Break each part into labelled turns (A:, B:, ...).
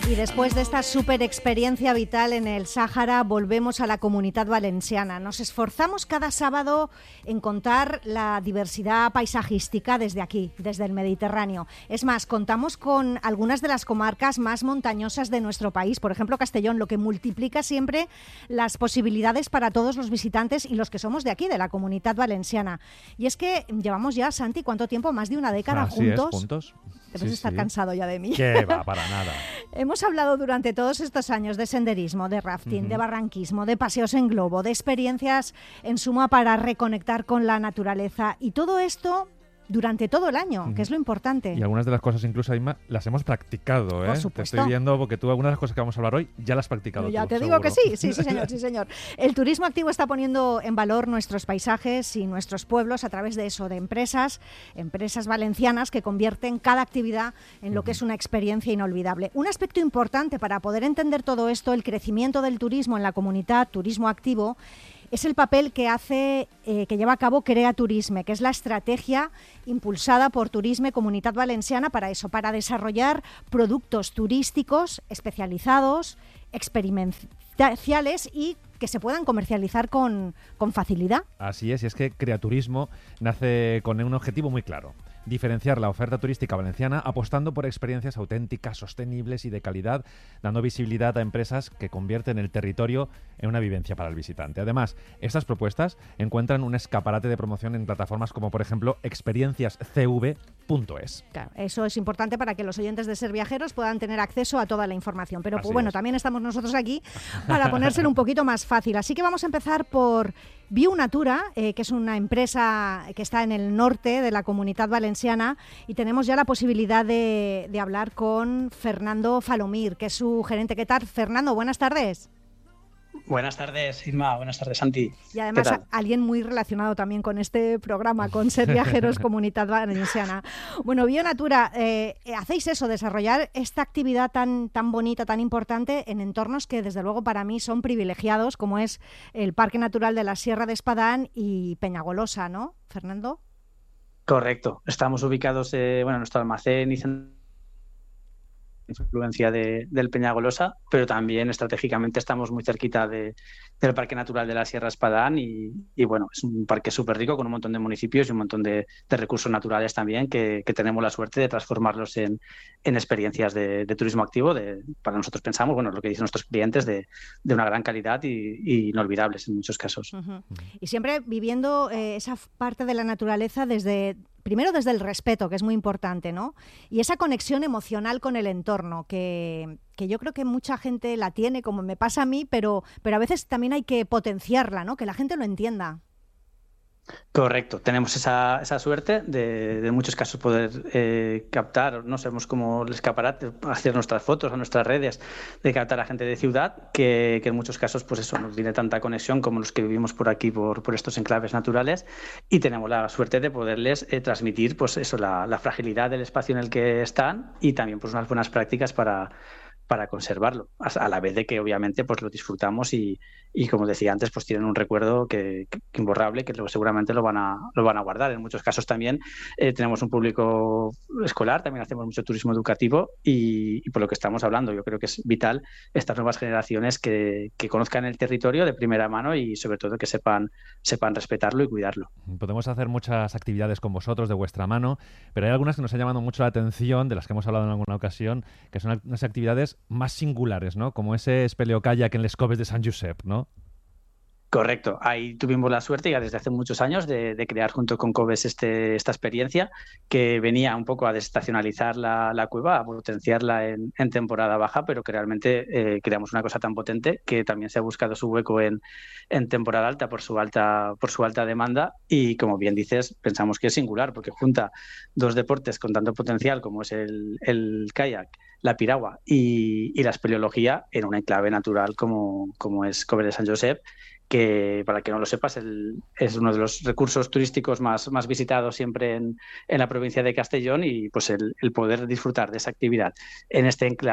A: Y después de esta super experiencia vital en el Sáhara, volvemos a la Comunitat Valenciana. Nos esforzamos cada sábado en contar la diversidad paisajística desde aquí, desde el Mediterráneo. Es más, contamos con algunas de las comarcas más montañosas de nuestro país, por ejemplo Castellón, lo que multiplica siempre las posibilidades para todos los visitantes y los que somos de aquí, de la Comunitat Valenciana. Y es que llevamos ya, Santi, ¿cuánto tiempo? Más de una década juntos. Debes estar cansado ya de mí.
B: ¿Qué va? Para nada.
A: Hemos hablado durante todos estos años de senderismo, de rafting, de barranquismo, de paseos en globo, de experiencias en suma para reconectar con la naturaleza. Y todo esto durante todo el año, que es lo importante.
B: Y algunas de las cosas incluso, Inma, las hemos practicado, ¿eh?
A: Por supuesto.
B: Te estoy viendo porque tú algunas de las cosas que vamos a hablar hoy ya las has practicado.
A: Ya
B: tú,
A: te
B: seguro.
A: digo que sí, señor. El turismo activo está poniendo en valor nuestros paisajes y nuestros pueblos a través de eso, de empresas valencianas que convierten cada actividad en lo que es una experiencia inolvidable. Un aspecto importante para poder entender todo esto, el crecimiento del turismo en la comunidad, turismo activo, es el papel que lleva a cabo Crea Turisme, que es la estrategia impulsada por Turisme Comunitat Valenciana para eso, para desarrollar productos turísticos especializados, experienciales y que se puedan comercializar con facilidad.
B: Así es, y es que Crea Turismo nace con un objetivo muy claro: diferenciar la oferta turística valenciana apostando por experiencias auténticas, sostenibles y de calidad, dando visibilidad a empresas que convierten el territorio en una vivencia para el visitante. Además, estas propuestas encuentran un escaparate de promoción en plataformas como, por ejemplo, experienciascv.es.
A: Claro, eso es importante para que los oyentes de Ser Viajeros puedan tener acceso a toda la información. Pero bueno, también estamos nosotros aquí para ponérselo un poquito más fácil. Así que vamos a empezar por Bionatura, que es una empresa que está en el norte de la Comunitat Valenciana, y tenemos ya la posibilidad de hablar con Fernando Falomir, que es su gerente. ¿Qué tal, Fernando? Buenas tardes.
C: Buenas tardes, Irma. Buenas tardes, Santi.
A: Y además alguien muy relacionado también con este programa, con Ser Viajeros Comunitat Valenciana. Bueno, Bionatura, hacéis eso, desarrollar esta actividad tan bonita, tan importante en entornos que desde luego para mí son privilegiados, como es el Parque Natural de la Sierra de Espadán y Peñagolosa, ¿no, Fernando?
C: Correcto. Estamos ubicados, en nuestro almacén y influencia del Peñagolosa, pero también estratégicamente estamos muy cerquita del Parque Natural de la Sierra Espadán y bueno, es un parque súper rico con un montón de municipios y un montón de recursos naturales también que tenemos la suerte de transformarlos en experiencias de turismo activo, para nosotros pensamos, bueno, lo que dicen nuestros clientes, de una gran calidad y inolvidables en muchos casos.
A: Y siempre viviendo esa parte de la naturaleza primero desde el respeto, que es muy importante, ¿no? Y esa conexión emocional con el entorno, que yo creo que mucha gente la tiene, como me pasa a mí, pero a veces también hay que potenciarla, ¿no? Que la gente lo entienda.
C: Correcto, tenemos esa suerte de en muchos casos poder captar, no sabemos cómo el escaparate, hacer nuestras fotos a nuestras redes, de captar a gente de ciudad que en muchos casos pues eso nos tiene tanta conexión como los que vivimos por aquí, por estos enclaves naturales, y tenemos la suerte de poderles transmitir pues eso, la fragilidad del espacio en el que están y también pues unas buenas prácticas para conservarlo, a la vez de que obviamente pues lo disfrutamos y como decía antes, pues tienen un recuerdo que imborrable, que seguramente lo van a guardar. En muchos casos también tenemos un público escolar, también hacemos mucho turismo educativo y por lo que estamos hablando, yo creo que es vital estas nuevas generaciones que conozcan el territorio de primera mano y sobre todo que sepan respetarlo y cuidarlo.
B: Podemos hacer muchas actividades con vosotros de vuestra mano, pero hay algunas que nos han llamado mucho la atención, de las que hemos hablado en alguna ocasión, que son unas actividades más singulares, ¿no? Como ese espeleokayak en les Coves de Sant Josep, ¿no?
C: Correcto, ahí tuvimos la suerte ya desde hace muchos años de crear junto con Coves esta experiencia que venía un poco a desestacionalizar la cueva, a potenciarla en temporada baja, pero que realmente creamos una cosa tan potente que también se ha buscado su hueco en temporada alta por su alta demanda y, como bien dices, pensamos que es singular porque junta dos deportes con tanto potencial como es el kayak, la piragua y la espeleología en un enclave natural como es Coves de Sant Josep, que, para que no lo sepas, es uno de los recursos turísticos más visitados siempre en la provincia de Castellón y pues el poder disfrutar de esa actividad en este enclave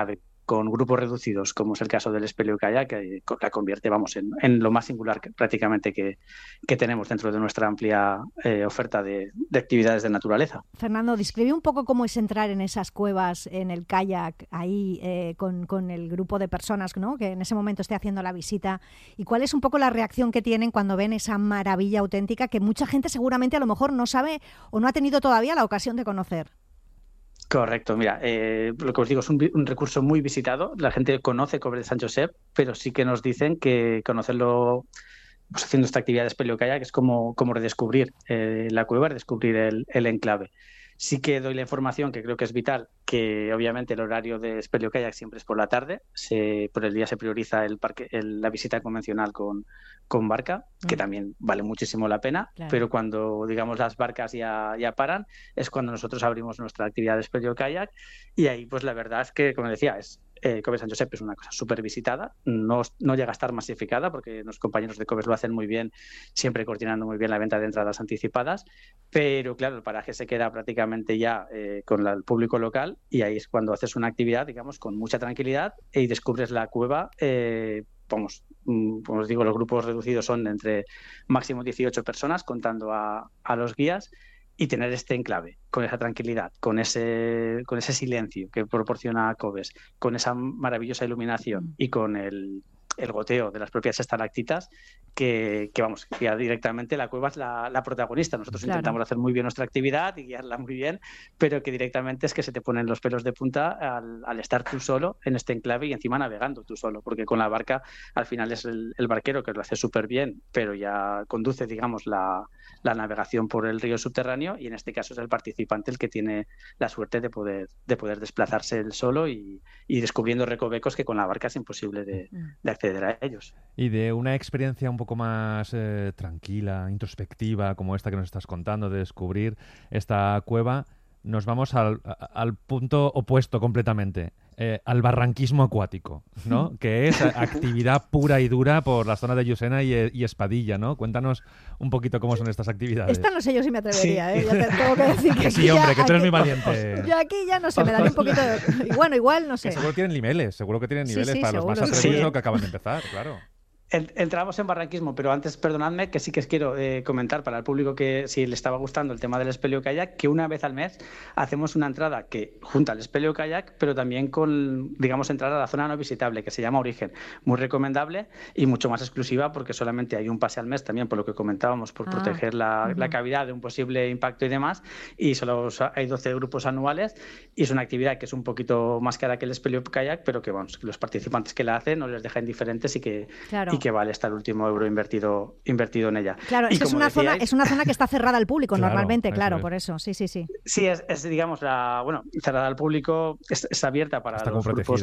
C: con grupos reducidos, como es el caso del Speleokayak, que la convierte, en lo más singular prácticamente que tenemos dentro de nuestra amplia oferta de actividades de naturaleza.
A: Fernando, describe un poco cómo es entrar en esas cuevas, en el kayak, ahí con el grupo de personas, ¿no?, que en ese momento esté haciendo la visita, y cuál es un poco la reacción que tienen cuando ven esa maravilla auténtica que mucha gente seguramente a lo mejor no sabe o no ha tenido todavía la ocasión de conocer.
C: Correcto, mira, lo que os digo es un recurso muy visitado. La gente conoce Coves de Sant Josep, pero sí que nos dicen que conocerlo pues, haciendo esta actividad de Speleokayak es como redescubrir la cueva, redescubrir el enclave. Sí que doy la información que creo que es vital, que obviamente el horario de Speleokayak siempre es por la tarde, por el día se prioriza la visita convencional con barca, que también vale muchísimo la pena, claro. Pero cuando, digamos, las barcas ya paran, es cuando nosotros abrimos nuestra actividad de Speleokayak, y ahí pues la verdad es que, como decía, Coves Sant Josep es una cosa súper visitada, no llega a estar masificada porque los compañeros de Coves lo hacen muy bien, siempre coordinando muy bien la venta de entradas anticipadas, pero claro, el paraje se queda prácticamente ya con el público local, y ahí es cuando haces una actividad, digamos, con mucha tranquilidad y descubres la cueva. Como os digo, los grupos reducidos son entre máximo 18 personas, contando a los guías, y tener este enclave, con esa tranquilidad, con ese silencio que proporciona Coves, con esa maravillosa iluminación y con el goteo de las propias estalactitas, que ya directamente la cueva es la protagonista. Nosotros intentamos hacer muy bien nuestra actividad y guiarla muy bien, pero que directamente es que se te ponen los pelos de punta al estar tú solo en este enclave y encima navegando tú solo, porque con la barca al final es el barquero que lo hace súper bien, pero ya conduce, digamos, la navegación por el río subterráneo, y en este caso es el participante el que tiene la suerte de poder desplazarse él solo y descubriendo recovecos que con la barca es imposible de acceder a ellos.
B: Y de una experiencia un poco más tranquila, introspectiva, como esta que nos estás contando, de descubrir esta cueva, nos vamos al punto opuesto completamente, al barranquismo acuático, ¿no? Que es actividad pura y dura por la zona de Llucena y Espadilla, ¿no? Cuéntanos un poquito cómo son estas actividades.
A: Esta no sé yo si me atrevería, ¿eh? Ya te tengo que decir que
B: sí, hombre, que tú eres muy valiente.
A: Yo aquí ya no sé, me daría un poquito de... Bueno, igual, no sé.
B: Que seguro que tienen niveles
A: sí,
B: para los más atrevidos, lo que acaban de empezar, claro.
C: Entramos en barranquismo, pero antes, perdonadme, que sí que os quiero comentar para el público que si le estaba gustando el tema del Speleokayak, que una vez al mes hacemos una entrada que junta el Speleokayak, pero también con, digamos, entrar a la zona no visitable, que se llama Origen. Muy recomendable y mucho más exclusiva, porque solamente hay un pase al mes también, por lo que comentábamos, por proteger la cavidad de un posible impacto y demás, y solo hay 12 grupos anuales, y es una actividad que es un poquito más cara que el Speleokayak, pero que los participantes que la hacen no les deja indiferentes y que vale hasta el último euro invertido en ella.
A: Claro, es que es una zona que está cerrada al público normalmente, claro, por eso, sí.
C: Sí, es digamos, cerrada al público, es abierta para los grupos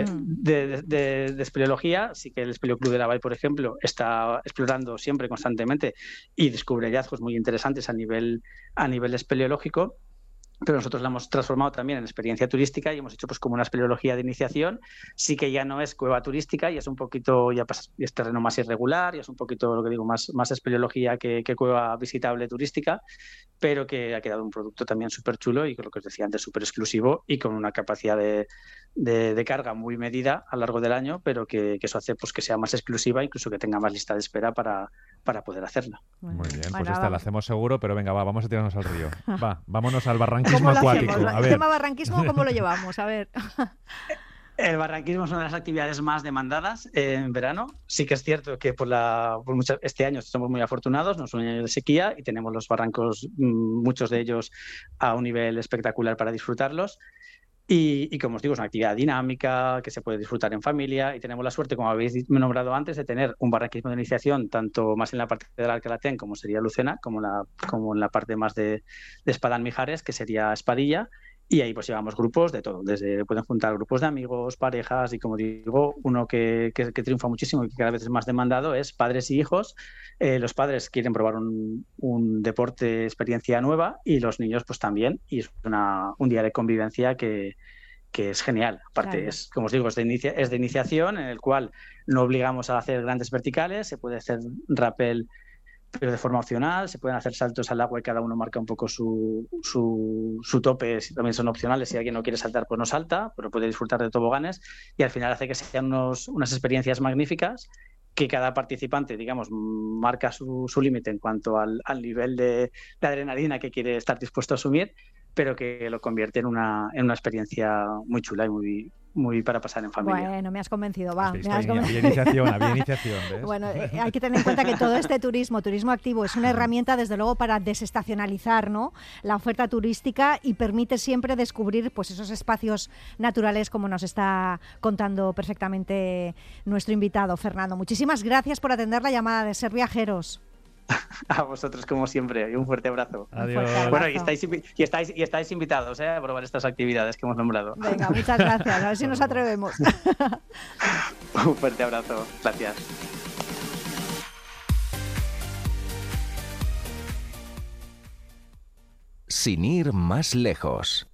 C: de espeleología. Sí que el Espeleoclub de la Vall, por ejemplo, está explorando siempre, constantemente, y descubre hallazgos muy interesantes a nivel espeleológico. Pero nosotros la hemos transformado también en experiencia turística y hemos hecho pues como una espeleología de iniciación. Sí que ya no es cueva turística y es un poquito, es terreno más irregular, y es un poquito, lo que digo, más espeleología que cueva visitable turística, pero que ha quedado un producto también súper chulo y, con lo que os decía antes, súper exclusivo y con una capacidad de carga muy medida a lo largo del año, pero que eso hace pues que sea más exclusiva, incluso que tenga más lista de espera para poder hacerla.
B: Muy bien, pues esta la hacemos seguro, pero venga, vamos a tirarnos al río. Vámonos al barranquismo acuático.
A: El tema barranquismo, ¿cómo lo llevamos? A ver.
C: El barranquismo es una de las actividades más demandadas en verano. Sí que es cierto que este año somos muy afortunados, no es un año de sequía y tenemos los barrancos, muchos de ellos a un nivel espectacular para disfrutarlos. Y como os digo, es una actividad dinámica que se puede disfrutar en familia, y tenemos la suerte, como habéis nombrado antes, de tener un barranquismo de iniciación tanto más en la parte del Alcalatén, como sería Lucena, como en la parte más de Espadán Mijares, que sería Espadilla. Y ahí pues llevamos grupos de todo, pueden juntar grupos de amigos, parejas, y como digo, uno que triunfa muchísimo y que cada vez es más demandado es padres y hijos. Los padres quieren probar un deporte, experiencia nueva, y los niños pues también, y es un día de convivencia que es genial. Aparte, claro, como os digo, es de iniciación, en el cual no obligamos a hacer grandes verticales, se puede hacer rappel pero de forma opcional. Se pueden hacer saltos al agua y cada uno marca un poco su tope. También son opcionales. Si alguien no quiere saltar, pues no salta, pero puede disfrutar de toboganes, y al final hace que sean unas experiencias magníficas, que cada participante, digamos, marca su límite en cuanto al nivel de adrenalina que quiere estar dispuesto a asumir, pero que lo convierte en una experiencia muy chula y muy para pasar en familia.
A: Bueno, me has convencido, va.
B: Había iniciación, ¿ves?
A: Bueno, hay que tener en cuenta que todo este turismo activo, es una herramienta, desde luego, para desestacionalizar, ¿no?, la oferta turística, y permite siempre descubrir, pues, esos espacios naturales, como nos está contando perfectamente nuestro invitado, Fernando. Muchísimas gracias por atender la llamada de Ser Viajeros.
C: A vosotros, como siempre, y un fuerte abrazo.
B: Adiós.
C: Bueno, y estáis invitados a probar estas actividades que hemos nombrado.
A: Venga, muchas gracias. A ver si nos atrevemos.
C: Un fuerte abrazo. Gracias.
D: Sin ir más lejos.